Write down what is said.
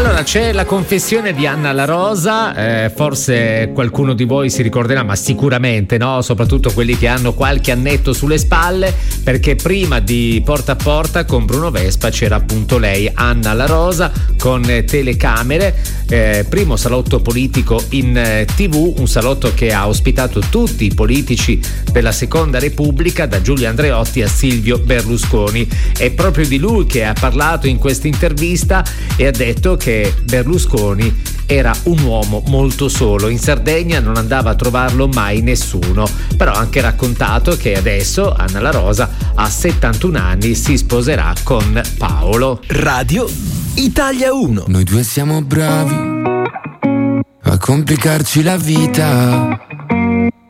Allora, c'è la confessione di Anna La Rosa, forse qualcuno di voi si ricorderà, ma sicuramente no, soprattutto quelli che hanno qualche annetto sulle spalle, perché prima di Porta a Porta con Bruno Vespa c'era appunto lei, Anna La Rosa, con telecamere, primo salotto politico in TV, un salotto che ha ospitato tutti i politici della Seconda Repubblica, da Giulio Andreotti a Silvio Berlusconi. È proprio di lui che ha parlato in questa intervista e ha detto che Berlusconi era un uomo molto solo, in Sardegna non andava a trovarlo mai nessuno, però ha anche raccontato che adesso Anna La Rosa a 71 anni si sposerà con Paolo. Radio Italia 1. Noi due siamo bravi a complicarci la vita,